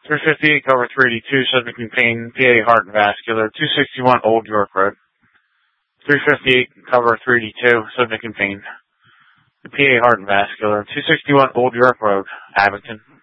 358 cover 382, subject in pain, PA Heart and Vascular, 261 Old York Road. 358 cover 382, subject in pain, PA Heart and Vascular, 261 Old York Road, Abington.